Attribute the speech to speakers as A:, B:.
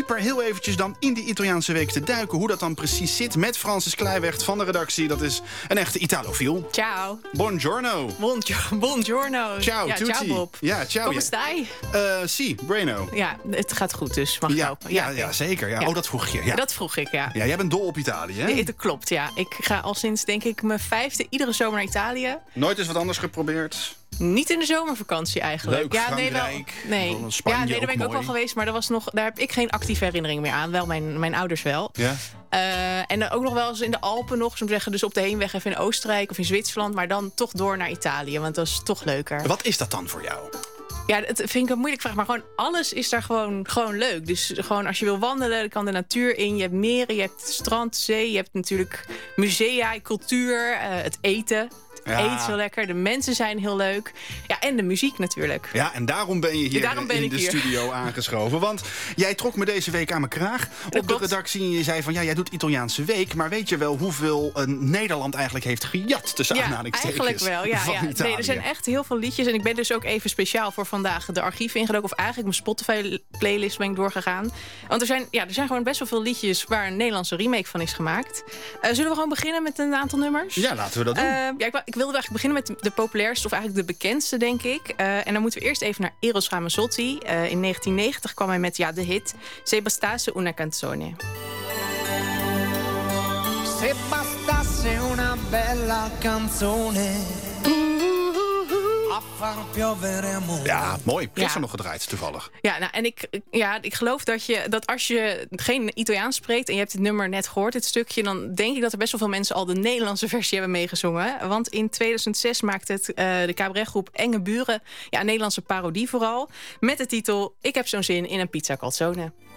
A: dieper heel eventjes dan in die Italiaanse week te duiken. Hoe dat dan precies zit met Francis Kleiweg van de redactie. Dat is een echte Italofiel.
B: Ciao.
A: Buongiorno.
B: Buongiorno.
A: Ciao,
B: ja,
A: tutti.
B: Ciao, Bob.
A: Ja, ciao.
B: Come stai?
A: Si, bueno.
B: Ja, het gaat goed dus, mag ik hopen.
A: Ja, zeker. Ja.
B: Ja.
A: Oh, dat vroeg je. Ja.
B: Dat vroeg ik, ja.
A: Ja, jij bent dol op Italië, hè?
B: Ja, dat klopt, ja. Ik ga al sinds, denk ik, mijn 5e iedere zomer naar Italië.
A: Nooit eens wat anders geprobeerd?
B: Niet in de zomervakantie eigenlijk.
A: Leuk,
B: ja, nee, wel.
A: Frankrijk,
B: Nee.
A: Spanje,
B: Ja, nee, daar ben ik ook
A: mooi.
B: wel geweest, maar daar heb ik geen actieve herinnering meer aan. Wel mijn ouders wel.
A: Ja.
B: En dan ook nog wel eens in de Alpen nog, zou ik zeggen, dus op de heenweg even in Oostenrijk of in Zwitserland, maar dan toch door naar Italië, want dat is toch leuker.
A: Wat is dat dan voor jou?
B: Ja, dat vind ik een moeilijk vraag, maar gewoon alles is daar gewoon leuk. Dus gewoon als je wil wandelen, dan kan de natuur in. Je hebt meren, je hebt strand, zee, je hebt natuurlijk musea, cultuur, het eten. Het eten is heel lekker, de mensen zijn heel leuk. Ja, en de muziek natuurlijk.
A: Ja, en daarom ben je hier in de studio aangeschoven. Want jij trok me deze week aan mijn kraag op de redactie. En je zei van, ja, jij doet Italiaanse week. Maar weet je wel hoeveel Nederland eigenlijk heeft gejat tussen aanhalingstekens?
B: Eigenlijk wel, ja. Nee, er zijn echt heel veel liedjes. En ik ben dus ook even speciaal voor vandaag de archieven ingedoken. Of eigenlijk mijn Spotify-playlist ben ik doorgegaan. Want er zijn gewoon best wel veel liedjes waar een Nederlandse remake van is gemaakt. Zullen we gewoon beginnen met een aantal nummers?
A: Ja, laten we dat doen.
B: Ik wilde eigenlijk beginnen met de populairste, of eigenlijk de bekendste, denk ik. En dan moeten we eerst even naar Eros Ramazzotti. In 1990 kwam hij met de hit Se bastasse una canzone.
C: Se bastasse una bella canzone a far piovere amore.
A: Ja, mooi. Gisteren nog gedraaid, toevallig.
B: Ja, nou, en ik geloof dat als je geen Italiaans spreekt en je hebt het nummer net gehoord, dit stukje, dan denk ik dat er best wel veel mensen al de Nederlandse versie hebben meegezongen. Want in 2006 maakte het de cabaretgroep Enge Buren een Nederlandse parodie vooral, met de titel Ik heb zo'n zin in een pizza calzone.